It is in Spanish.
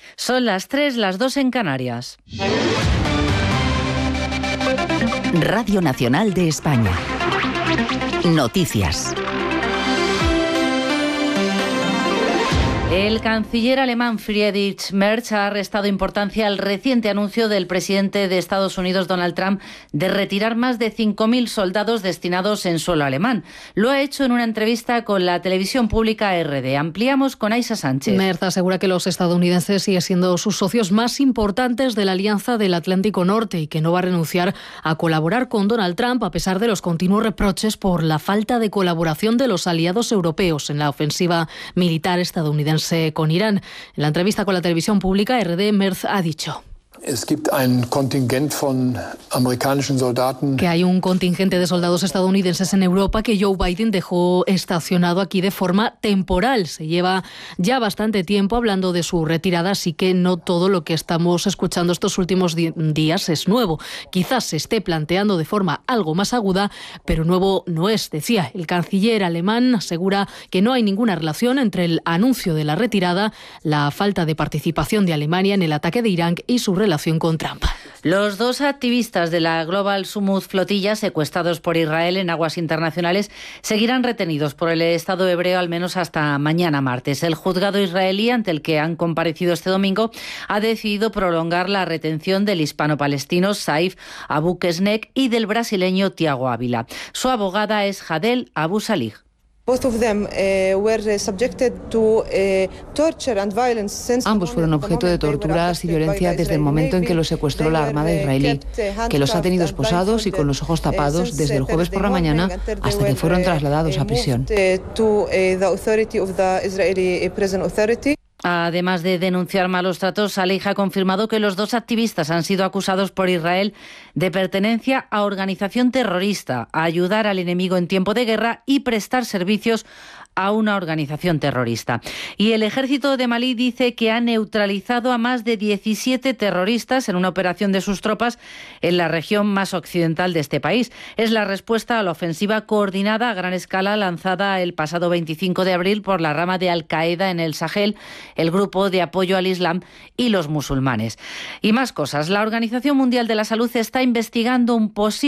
Son las 3, las 2 en Canarias. Radio Nacional de España. Noticias. El canciller alemán Friedrich Merz ha restado importancia al reciente anuncio del presidente de Estados Unidos, Donald Trump, de retirar más de 5.000 soldados destinados en suelo alemán. Lo ha hecho en una entrevista con la televisión pública RD. Ampliamos con Aisa Sánchez. Merz asegura que los estadounidenses siguen siendo sus socios más importantes de la Alianza del Atlántico Norte y que no va a renunciar a colaborar con Donald Trump a pesar de los continuos reproches por la falta de colaboración de los aliados europeos en la ofensiva militar estadounidense con Irán. En la entrevista con la televisión pública, RD, Merz ha dicho que hay un contingente de soldados estadounidenses en Europa que Joe Biden dejó estacionado aquí de forma temporal. Se lleva ya bastante tiempo hablando de su retirada, así que no todo lo que estamos escuchando estos últimos días es nuevo. Quizás se esté planteando de forma algo más aguda, pero nuevo no es, decía. El canciller alemán asegura que no hay ninguna relación entre el anuncio de la retirada, la falta de participación de Alemania en el ataque de Irán y su relación con Trump. Los dos activistas de la Global Smooth flotilla secuestrados por Israel en aguas internacionales seguirán retenidos por el Estado hebreo al menos hasta mañana martes. El juzgado israelí, ante el que han comparecido este domingo, ha decidido prolongar la retención del hispano-palestino Saif Abu Kesnek y del brasileño Tiago Ávila. Su abogada es Hadel Abu Salih. Ambos fueron objeto de torturas y violencia desde el momento en que los secuestró la Armada israelí, que los ha tenido esposados y con los ojos tapados desde el jueves por la mañana hasta que fueron trasladados a prisión. Además de denunciar malos tratos, Salih ha confirmado que los dos activistas han sido acusados por Israel de pertenencia a organización terrorista, a ayudar al enemigo en tiempo de guerra y prestar servicios a una organización terrorista. Y el ejército de Malí dice que ha neutralizado a más de 17 terroristas en una operación de sus tropas en la región más occidental de este país. Es la respuesta a la ofensiva coordinada a gran escala lanzada el pasado 25 de abril por la rama de Al-Qaeda en el Sahel, el grupo de apoyo al Islam y los musulmanes. Y más cosas. La Organización Mundial de la Salud está investigando un posible